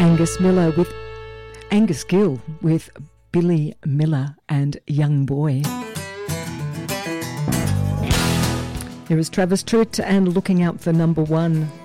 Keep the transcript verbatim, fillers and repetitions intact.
Angus Miller with Angus Gill with Billy Miller and Young Boy. Here is Travis Tritt and Looking Out for Number One.